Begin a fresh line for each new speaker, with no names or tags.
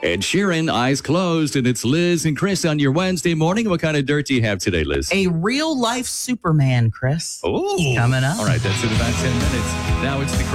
Ed Sheeran, Eyes Closed, and it's Liz and Chris on your Wednesday morning. What kind of dirt do you have today, Liz?
A real life Superman, Chris.
Oh,
Coming up.
All right, that's in about 10 minutes. Now it's the